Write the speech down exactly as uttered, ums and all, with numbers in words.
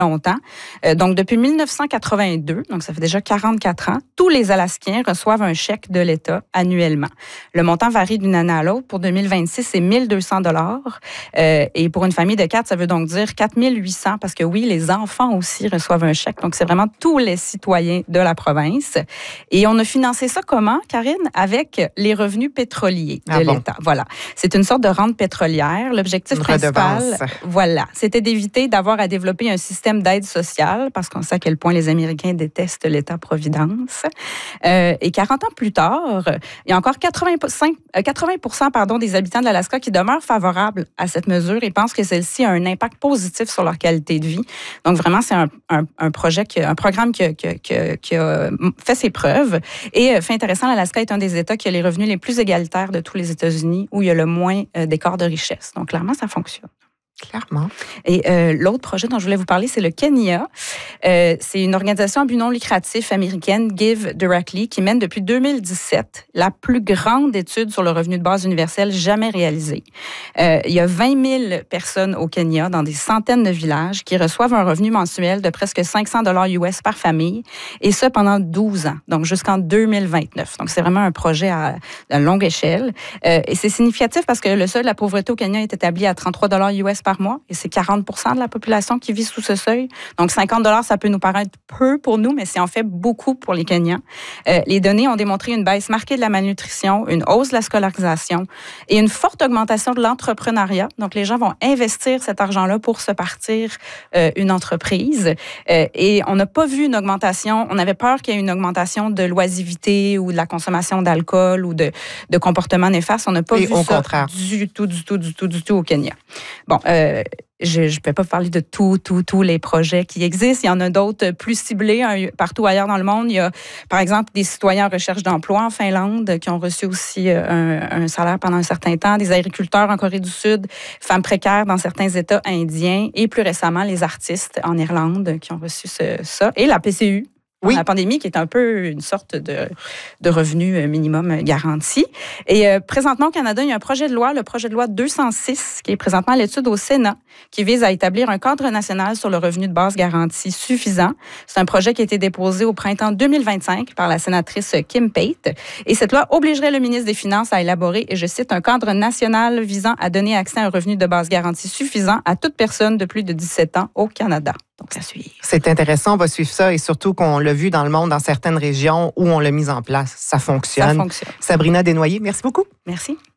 longtemps. Euh, donc, depuis mille neuf cent quatre-vingt-deux, donc ça fait déjà quarante-quatre ans, tous les Alaskiens reçoivent un chèque de l'État annuellement. Le montant varie d'une année à l'autre. Pour deux mille vingt-six, c'est mille deux cents dollars. Euh, et pour une famille de quatre, ça veut donc dire quatre mille huit cents parce que oui, les enfants aussi reçoivent un chèque. Donc, c'est vraiment tous les citoyens de la province. Et on a financé ça comment, Karine? Avec les revenus pétroliers de ah bon? l'État. Voilà. C'est une sorte de rente pétrolière. L'objectif une principal, redevance. voilà, c'était d'éviter d'avoir à développer un système d'aide sociale, parce qu'on sait à quel point les Américains détestent l'État-providence. Euh, et quarante ans plus tard, il y a encore quatre-vingt-cinq, quatre-vingts pour cent pardon, des habitants de l'Alaska qui demeurent favorables à cette mesure et pensent que celle-ci a un impact positif sur leur qualité de vie. Donc, vraiment, c'est un, un, un projet, qui, un programme qui, qui, qui, qui a fait ses preuves. Et, fait intéressant, l'Alaska est un des États qui a les revenus les plus égalitaires de tous les États-Unis, où il y a le moins d'écart de richesse. Donc, clairement, ça fonctionne. Clairement. Et euh, l'autre projet dont je voulais vous parler, c'est le Kenya. Euh, c'est une organisation à but non lucratif américaine, Give Directly, qui mène depuis deux mille dix-sept la plus grande étude sur le revenu de base universel jamais réalisée. Euh, il y a vingt mille personnes au Kenya, dans des centaines de villages, qui reçoivent un revenu mensuel de presque cinq cents dollars U S par famille, et ça pendant douze ans, donc jusqu'en deux mille vingt-neuf. Donc, c'est vraiment un projet à, à longue échelle. Euh, et c'est significatif parce que le seuil de la pauvreté au Kenya est établi à trente-trois dollars U S par mois, et c'est quarante pour cent de la population qui vit sous ce seuil. Donc, cinquante dollars, ça peut nous paraître peu pour nous, mais c'est en fait beaucoup pour les Kenyans. Euh, les données ont démontré une baisse marquée de la malnutrition, une hausse de la scolarisation et une forte augmentation de l'entrepreneuriat. Donc, les gens vont investir cet argent-là pour se partir euh, une entreprise. Euh, et on n'a pas vu une augmentation. On avait peur qu'il y ait une augmentation de l'oisivité ou de la consommation d'alcool ou de, de comportements néfastes. On n'a pas et vu au ça contraire. du tout, du tout, du tout, du tout au Kenya. Bon, euh, je ne peux pas parler de tous, tous, tous les projets qui existent. Il y en a d'autres plus ciblés hein, partout ailleurs dans le monde. Il y a, par exemple, des citoyens en recherche d'emploi en Finlande qui ont reçu aussi un, un salaire pendant un certain temps, des agriculteurs en Corée du Sud, femmes précaires dans certains États indiens et plus récemment, les artistes en Irlande qui ont reçu ce, ça. Et la P C U. Oui. La pandémie, qui est un peu une sorte de, de revenu minimum garanti. Et euh, présentement, au Canada, il y a un projet de loi, le projet de loi deux cent six, qui est présentement à l'étude au Sénat, qui vise à établir un cadre national sur le revenu de base garanti suffisant. C'est un projet qui a été déposé au printemps deux mille vingt-cinq par la sénatrice Kim Pate. Et cette loi obligerait le ministre des Finances à élaborer, et je cite, un cadre national visant à donner accès à un revenu de base garanti suffisant à toute personne de plus de dix-sept ans au Canada. Donc, ça suit. C'est intéressant, on va suivre ça et surtout qu'on l'a vu dans le monde, dans certaines régions où on l'a mis en place. Ça fonctionne. Ça fonctionne. Sabrina Desnoyers, merci beaucoup. Merci.